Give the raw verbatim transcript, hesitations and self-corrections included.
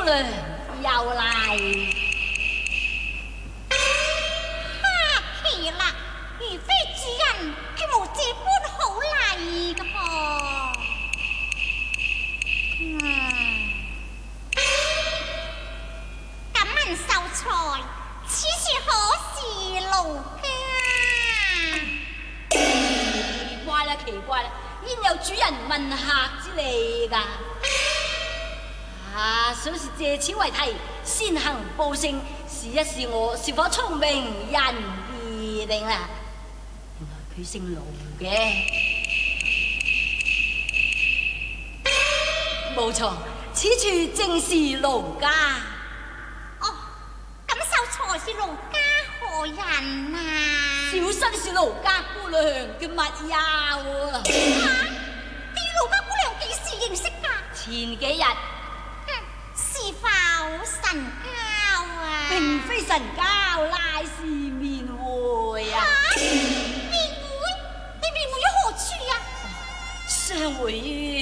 姑娘又嚟。 客氣啦，如非主人，係冇這般好禮嘅噃。嗯，敢問秀才，此處可是奴家？ 奇怪啦，奇怪啦，焉有主人問客之理㗎？啊，想是借此為題，先行報勝，試一試我是否聰明仁義定啦。原來佢姓盧嘅，冇錯，此處正是盧家。 哦，咁秀才是盧家何人啊？ 小生是盧家姑娘嘅密友啊！ 嚇，你與盧家姑娘幾時認識㗎？ 前幾日。 是否神交啊？ 並非神交，乃是面會啊！ 面會？你面會於何處啊？ 相會於